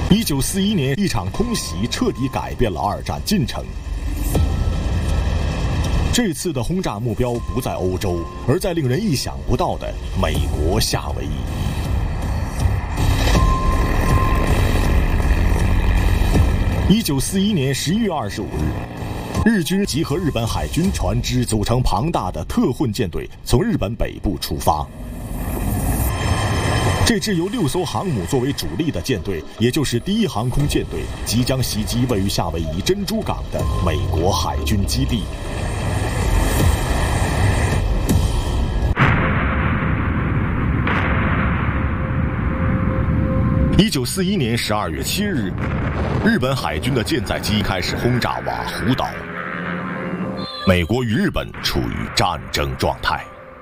1941年，一场空袭彻底改变了二战进程。这次的轰炸目标不在欧洲，而在令人意想不到的美国夏威夷。1941年11月25日，日军集合日本海军船只，组成庞大的特混舰队，从日本北部出发。这支由6艘航母作为主力的舰队，也就是第1航空舰队，即将袭击位于夏威夷珍珠港的美国海军基地。1941年12月7日，日本海军的舰载机开始轰炸瓦胡岛。美国与日本处于战争状态。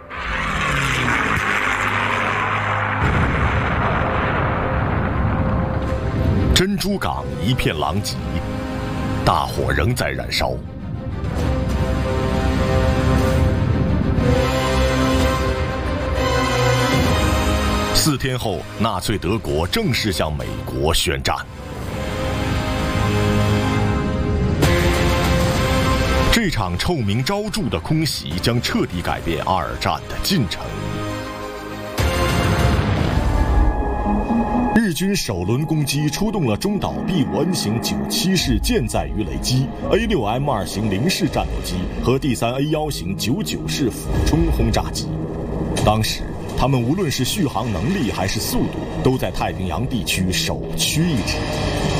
珍珠港一片狼藉，大火仍在燃烧。4天后，纳粹德国正式向美国宣战。这场臭名昭著的空袭将彻底改变二战的进程。日军首轮攻击出动了中岛 B5N 型97式舰载鱼雷机、A6M2 型零式战斗机和第3 A1 型99式俯冲轰炸机。当时，他们无论是续航能力还是速度，都在太平洋地区首屈一指。